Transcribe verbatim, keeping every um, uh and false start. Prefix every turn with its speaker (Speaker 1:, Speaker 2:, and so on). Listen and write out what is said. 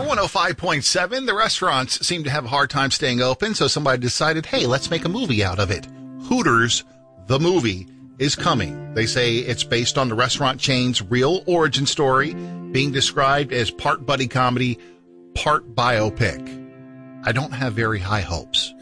Speaker 1: one oh five point seven. The restaurants seem to have a hard time staying open, so somebody decided, hey, let's make a movie out of it. Hooters, the movie, is coming. They say it's based on the restaurant chain's real origin story, being described as part buddy comedy, part biopic. I don't have very high hopes.